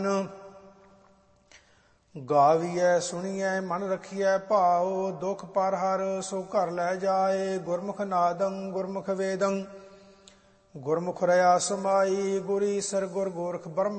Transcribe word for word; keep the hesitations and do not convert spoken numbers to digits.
ਗਾਵੀਐ ਸੁਣੀਐ ਮਨ ਰਖੀਐ ਭਾਉ, ਦੁਖ ਪਰ ਹਰ ਸੋ ਘਰ ਲੈ ਜਾਏ। ਗੁਰਮੁਖ ਨਾਦੰ ਗੁਰਮੁਖ ਵੇਦੰ, ਗੁਰਮੁਖ ਰਹਾ ਸਮਾਈ। ਗੁਰ ਈਸਰ ਗੁਰ ਗੋਰਖ ਬ੍ਰਹਮ